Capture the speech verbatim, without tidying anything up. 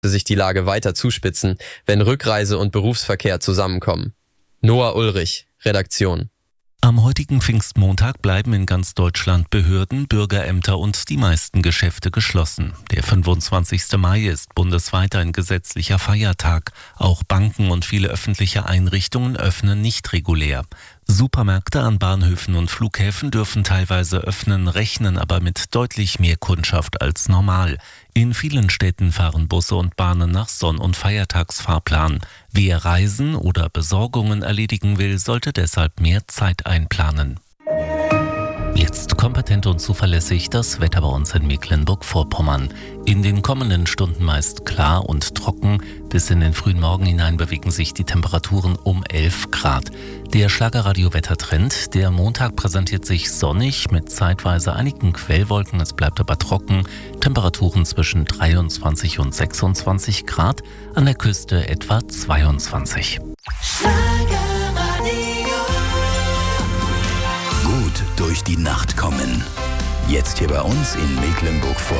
sich die Lage weiter zuspitzen, wenn Rückreise und Berufsverkehr zusammenkommen. Noah Ulrich, Redaktion. Am heutigen Pfingstmontag bleiben in ganz Deutschland Behörden, Bürgerämter und die meisten Geschäfte geschlossen. Der fünfundzwanzigste Mai ist bundesweit ein gesetzlicher Feiertag. Auch Banken und viele öffentliche Einrichtungen öffnen nicht regulär. Supermärkte an Bahnhöfen und Flughäfen dürfen teilweise öffnen, rechnen aber mit deutlich mehr Kundschaft als normal. In vielen Städten fahren Busse und Bahnen nach Sonn- und Feiertagsfahrplan. Wer Reisen oder Besorgungen erledigen will, sollte deshalb mehr Zeit einplanen. Jetzt kompetent und zuverlässig das Wetter bei uns in Mecklenburg-Vorpommern. In den kommenden Stunden meist klar und trocken. Bis in den frühen Morgen hinein bewegen sich die Temperaturen um elf Grad. Der Schlagerradio-Wettertrend, der Montag präsentiert sich sonnig mit zeitweise einigen Quellwolken. Es bleibt aber trocken. Temperaturen zwischen dreiundzwanzig und sechsundzwanzig Grad. An der Küste etwa zweiundzwanzig. Gut durch die Nacht kommen. Jetzt hier bei uns in Mecklenburg-Vorpommern.